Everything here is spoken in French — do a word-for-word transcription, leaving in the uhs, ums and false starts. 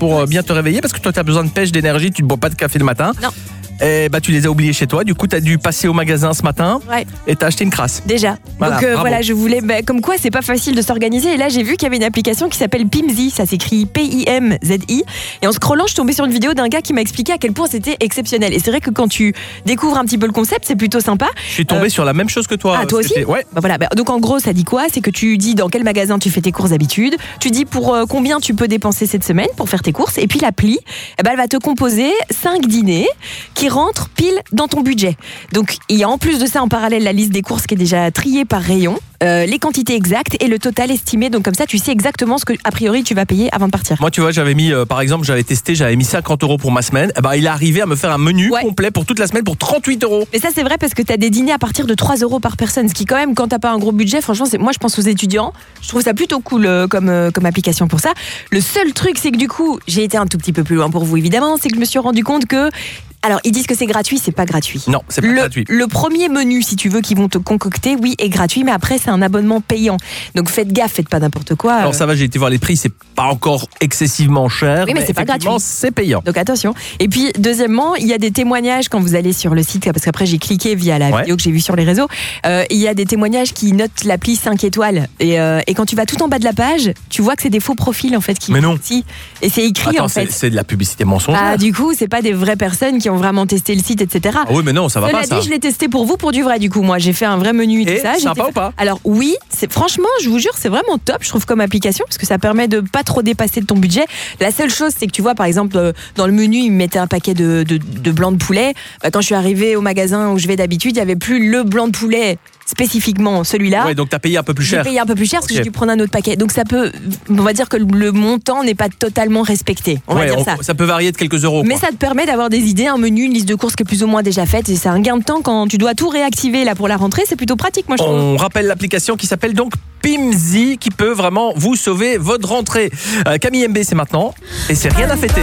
pour euh, bien te réveiller parce que toi, tu as besoin de pêche, d'énergie, tu ne bois pas de café le matin. Non. Et bah, tu les as oubliés chez toi. Du coup, tu as dû passer au magasin ce matin Ouais. et tu as acheté une crasse. Déjà. Voilà, Donc euh, bravo. voilà, je voulais. Bah, comme quoi, c'est pas facile de s'organiser. Et là, j'ai vu qu'il y avait une application qui s'appelle Pimzi. Ça s'écrit P I M Z I. Et en scrollant, je suis tombée sur une vidéo d'un gars qui m'a expliqué à quel point c'était exceptionnel. Et c'est vrai que quand tu découvres un petit peu le concept, c'est plutôt sympa. Je suis tombé Euh, sur la même chose que toi. Ah, toi aussi C'était- Ouais. Bah voilà. Bah, donc en gros, ça dit quoi? C'est que tu dis dans quel magasin tu fais tes courses d'habitude. Tu dis pour euh, combien tu peux dépenser cette semaine pour faire tes courses. Et puis l'appli, eh ben, elle va te composer cinq dîners qui rentrent pile dans ton budget. Donc il y a en plus de ça en parallèle la liste des courses qui est déjà triée par rayon, euh, les quantités exactes et le total estimé. Donc comme ça, tu sais exactement ce que a priori tu vas payer avant de partir. Moi, tu vois, j'avais mis, euh, par exemple, j'avais testé, j'avais mis cinquante euros pour ma semaine. Eh ben, il est arrivé à me faire un menu Ouais. complet pour toute la semaine pour trente-huit euros. Mais ça c'est vrai parce que tu as des dîners à partir de trois euros par personne, ce qui quand même quand t'as pas un gros budget, franchement, c'est moi je pense aux étudiants, je trouve ça plutôt cool euh, comme euh, comme application pour ça. Le seul truc c'est que du coup j'ai été un tout petit peu plus loin pour vous évidemment, c'est que je me suis rendu compte que alors ils disent que c'est gratuit, c'est pas gratuit. Non, c'est pas le, gratuit. le premier menu, si tu veux, qu'ils vont te concocter, oui, est gratuit, mais après, c'est un abonnement payant. Donc faites gaffe, faites pas n'importe quoi. Alors euh. ça va, j'ai été voir les prix, c'est pas encore excessivement cher. Oui, mais c'est pas effectivement, gratuit. c'est payant. Donc attention. Et puis, deuxièmement, il y a des témoignages quand vous allez sur le site, parce qu'après, j'ai cliqué via la Ouais. vidéo que j'ai vue sur les réseaux. Euh, il y a des témoignages qui notent l'appli cinq étoiles. Et, euh, et quand tu vas tout en bas de la page, tu vois que c'est des faux profils, en fait. Qui Mais non. Si. Et c'est écrit, Attends, en fait. c'est, c'est de la publicité mensongère. Ah, du coup, c'est pas des vraies personnes qui ont vraiment testé le site, et cetera. Ah oui, mais non, ça va Cela pas dit, ça. je l'ai testé pour vous pour du vrai du coup. Moi, j'ai fait un vrai menu et tout Et ça. sympa J'étais- ou pas? Alors oui, c'est franchement, je vous jure, c'est vraiment top. Je trouve comme application parce que ça permet de pas trop dépasser de ton budget. La seule chose, c'est que tu vois, par exemple, euh, dans le menu, ils me mettaient un paquet de, de, de blanc de poulet. Bah, quand je suis arrivée au magasin où je vais d'habitude, il y avait plus le blanc de poulet spécifiquement celui-là. Ouais, donc t'as payé un peu plus J'ai cher. payé un peu plus cher parce que Ok. j'ai dû prendre un autre paquet. Donc ça peut, on va dire que le montant n'est pas totalement respecté. On Ouais, va dire on- ça. peut varier de quelques euros. Mais quoi. ça te permet d'avoir des idées, un menu, une liste de courses qui est plus ou moins déjà faite. Et c'est un gain de temps quand tu dois tout réactiver là pour la rentrée. C'est plutôt pratique, moi je trouve. On rappelle l'application qui s'appelle donc Pimzi qui peut vraiment vous sauver votre rentrée. Euh, Camille M B, c'est maintenant et c'est rien à fêter.